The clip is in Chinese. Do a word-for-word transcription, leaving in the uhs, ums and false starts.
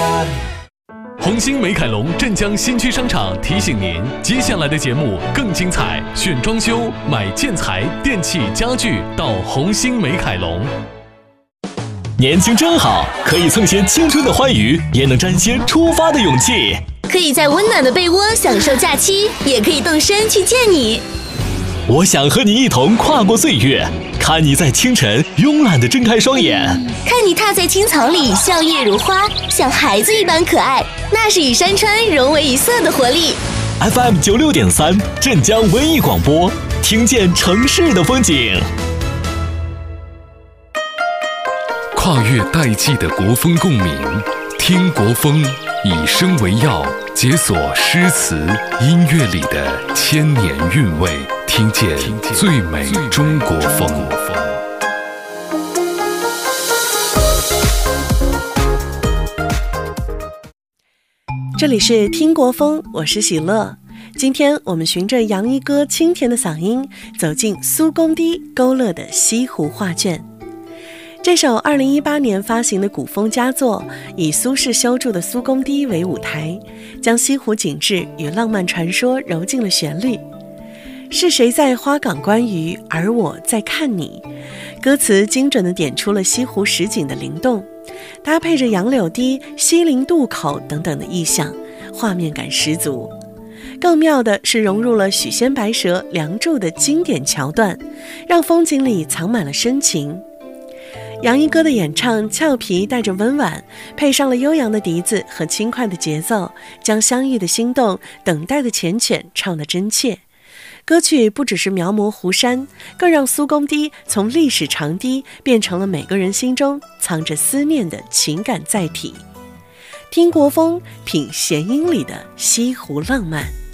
红星美凯龙镇江新区商场提醒您，接下来的节目更精彩，选装修、买建材、电器、家具到红星美凯龙。 年轻真好，可以蹭些青春的欢愉，也能沾些出发的勇气。 可以在温暖的被窝享受假期，也可以动身去见你。 我想和你一同跨过岁月，看你在清晨慵懒地睁开双眼， 看你踏在青草里笑靥如花，像孩子一般可爱，那是与山川融为一色的活力。 F M 九六点三镇江文艺广播，听见城市的风景。 跨越代际的国风共鸣，听国风，以声为药，解锁诗词音乐里的千年韵味，听见最美中国风。 这里是听国风，我是喜乐。今天我们循着杨一哥清甜的嗓音，走进苏公堤勾勒的西湖画卷。这首二零一八年发行的古风佳作，以苏轼修筑的苏公堤为舞台，将西湖景致与浪漫传说揉进了旋律。是谁在花港观鱼，而我在看你。歌词精准地点出了西湖实景的灵动，搭配着杨柳堤、西陵渡口等等的意象，画面感十足。更妙的是融入了许仙白蛇、梁祝的经典桥段，让风景里藏满了深情。杨一哥的演唱俏皮带着温婉，配上了悠扬的笛子和轻快的节奏，将相遇的心动、等待的缱绻唱得真切。歌曲不只是描摹湖山，更让苏公堤从历史长堤变成了每个人心中藏着思念的情感载体。听国风，品弦音里的西湖浪漫。